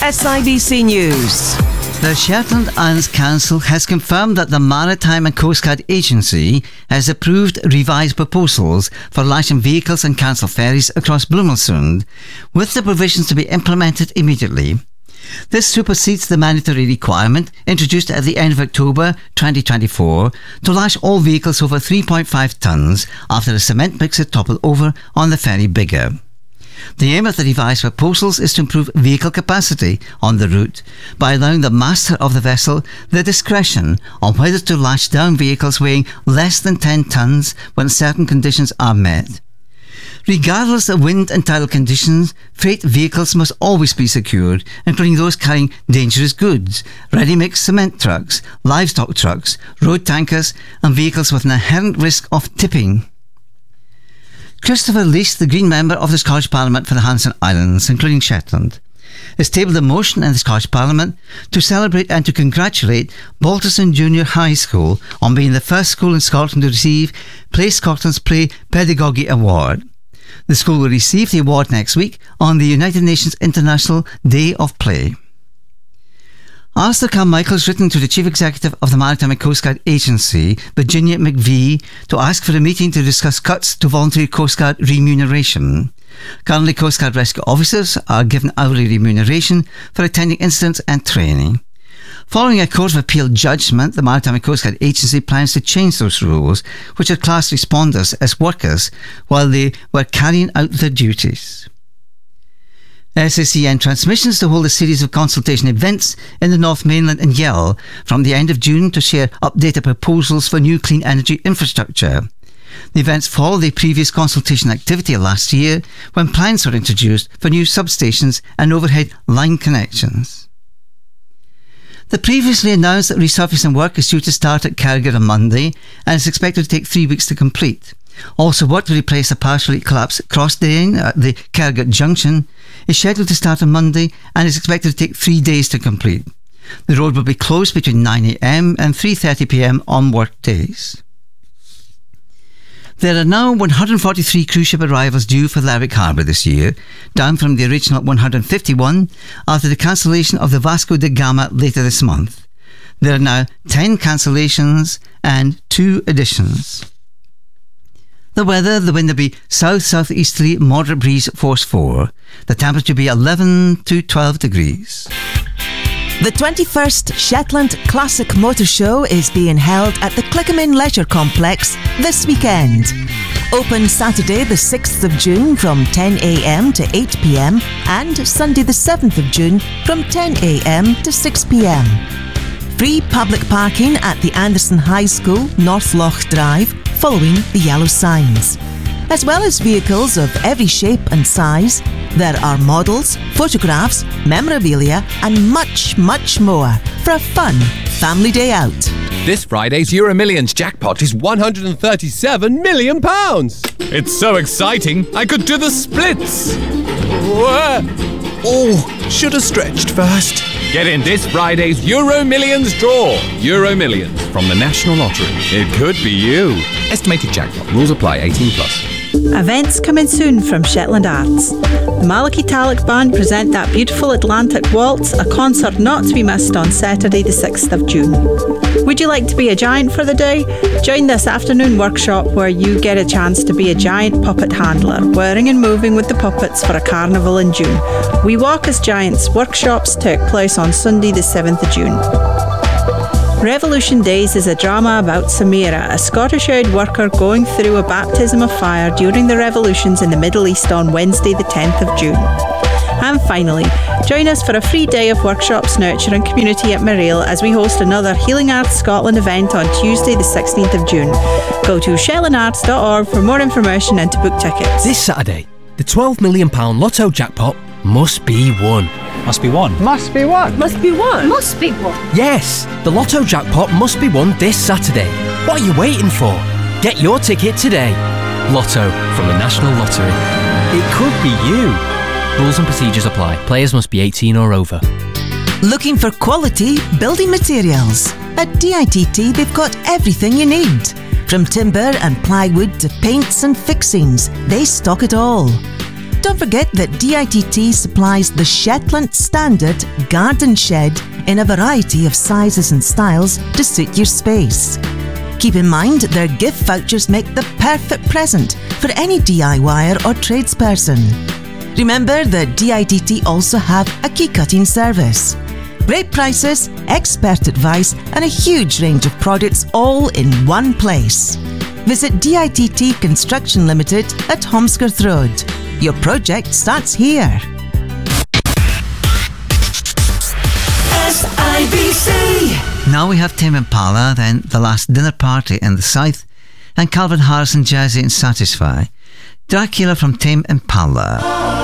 SIBC News. The Shetland Islands Council has confirmed that the Maritime and Coast Guard Agency has approved revised proposals for licensed vehicles and council ferries across Bloomelsound, with the provisions to be implemented immediately. This supersedes the mandatory requirement introduced at the end of October 2024 to lash all vehicles over 3.5 tonnes after a cement mixer toppled over on the ferry Biggar. The aim of the revised proposals is to improve vehicle capacity on the route by allowing the master of the vessel the discretion on whether to lash down vehicles weighing less than 10 tonnes when certain conditions are met. Regardless of wind and tidal conditions, freight vehicles must always be secured, including those carrying dangerous goods, ready-mix cement trucks, livestock trucks, road tankers and vehicles with an inherent risk of tipping. Christopher Least, the Green member of the Scottish Parliament for the Hanson Islands, including Shetland, has tabled a motion in the Scottish Parliament to celebrate and to congratulate Balterson Junior High School on being the first school in Scotland to receive Play Scotland's Play Pedagogy Award. The school will receive the award next week on the United Nations International Day of Play. Alistair Carmichael has written to the Chief Executive of the Maritime and Coast Guard Agency, Virginia McVie, to ask for a meeting to discuss cuts to voluntary Coast Guard remuneration. Currently, Coast Guard rescue officers are given hourly remuneration for attending incidents and training. Following a Court of Appeal judgment, the Maritime and Coast Guard Agency plans to change those rules, which had classed responders as workers while they were carrying out their duties. SACN Transmissions to hold a series of consultation events in the North Mainland and Yell from the end of June to share updated proposals for new clean energy infrastructure. The events follow the previous consultation activity last year when plans were introduced for new substations and overhead line connections. The previously announced that resurfacing work is due to start at Carriger on Monday and is expected to take 3 weeks to complete. Also, work to replace a partially collapsed cross drain at the Carriger Junction is scheduled to start on Monday and is expected to take 3 days to complete. The road will be closed between 9 a.m. and 3:30 p.m. on work days. There are now 143 cruise ship arrivals due for Lerwick Harbour this year, down from the original 151 after the cancellation of the Vasco da Gama later this month. There are now 10 cancellations and 2 additions. The weather, the wind will be south-southeasterly, moderate breeze force 4. The temperature will be 11 to 12 degrees. The 21st Shetland Classic Motor Show is being held at the Clickamin Leisure Complex this weekend. Open Saturday the 6th of June from 10 a.m. to 8 p.m. and Sunday the 7th of June from 10 a.m. to 6 p.m. Free public parking at the Anderson High School, North Loch Drive, following the yellow signs. As well as vehicles of every shape and size, there are models, photographs, memorabilia and much, much more for a fun family day out. This Friday's Euro Millions jackpot is £137 million. It's so exciting, I could do the splits. Oh, should have stretched first. Get in this Friday's Euro Millions draw. Euro Millions from the National Lottery. It could be you. Estimated jackpot. Rules apply. 18+. Events coming soon from Shetland Arts. The Malachy Talek Band present That Beautiful Atlantic Waltz, a concert not to be missed on Saturday the 6th of June. Would you like to be a giant for the day? Join this afternoon workshop where you get a chance to be a giant puppet handler, wearing and moving with the puppets for a carnival in June. We Walk as Giants workshops took place on Sunday the 7th of June. Revolution Days is a drama about Samira, a Scottish aid worker going through a baptism of fire during the revolutions in the Middle East on Wednesday the 10th of June. And finally, join us for a free day of workshops, nurture and community at Mareel as we host another Healing Arts Scotland event on Tuesday the 16th of June. Go to shetlandarts.org for more information and to book tickets. This Saturday, the £12 million Lotto jackpot must be won. Must be won. Must be won. Must be won. Must be won. Yes, the Lotto jackpot must be won this Saturday. What are you waiting for? Get your ticket today. Lotto from the National Lottery. It could be you. Rules and procedures apply. Players must be 18 or over. Looking for quality building materials? At DITT they've got everything you need. From timber and plywood to paints and fixings, they stock it all. Don't forget that DITT supplies the Shetland Standard garden shed in a variety of sizes and styles to suit your space. Keep in mind their gift vouchers make the perfect present for any DIYer or tradesperson. Remember that DITT also have a key cutting service. Great prices, expert advice and a huge range of products all in one place. Visit DITT Construction Limited at Holmesworth Road. Your project starts here. SIBC. Now we have Tame Impala, then The Last Dinner Party in the South, and Calvin Harris and Jazzy and Satisfy. Dracula from Tame Impala.